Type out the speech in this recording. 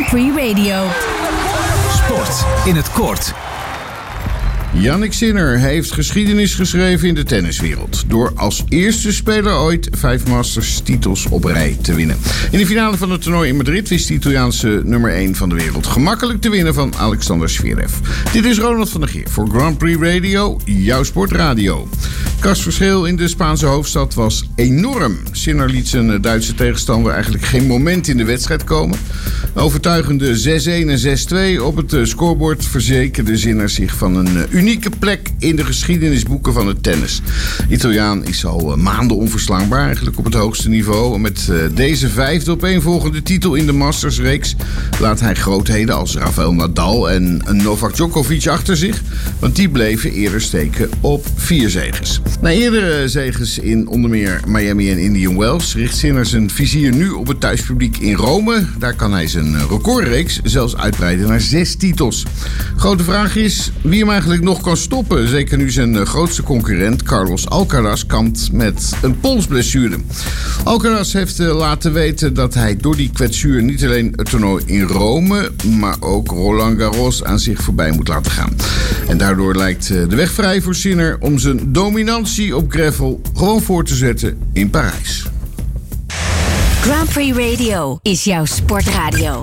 Prix Radio. Sport in het kort. Jannik Sinner heeft geschiedenis geschreven in de tenniswereld door als eerste speler ooit 5 Masters-titels op rij te winnen. In de finale van het toernooi in Madrid wist de Italiaanse nummer 1 van de wereld gemakkelijk te winnen van Alexander Zverev. Dit is Ronald van der Geer voor Grand Prix Radio, jouw sportradio. Het krasverschil in de Spaanse hoofdstad was enorm. Sinner liet zijn Duitse tegenstander eigenlijk geen moment in de wedstrijd komen. Overtuigende 6-1 en 6-2 op het scorebord verzekerde Sinner zich van een unieke plek in de geschiedenisboeken van het tennis. De Italiaan is al maanden onverslaanbaar, eigenlijk op het hoogste niveau. Met deze 5e opeenvolgende titel in de Masters-reeks laat hij grootheden als Rafael Nadal en Novak Djokovic achter zich, want die bleven eerder steken op 4 zeges. Na eerdere zeges in onder meer Miami en Indian Wells richt Sinner zijn vizier nu op het thuispubliek in Rome. Daar kan hij zijn recordreeks zelfs uitbreiden naar 6 titels. Grote vraag is wie hem eigenlijk nog kan stoppen. Zeker nu zijn grootste concurrent Carlos Alcaraz kampt met een polsblessure. Alcaraz heeft laten weten dat hij door die kwetsuur niet alleen het toernooi in Rome, maar ook Roland Garros aan zich voorbij moet laten gaan. En daardoor lijkt de weg vrij voor Sinner om zijn dominantie op gravel gewoon voor te zetten in Parijs. Grand Prix Radio is jouw sportradio.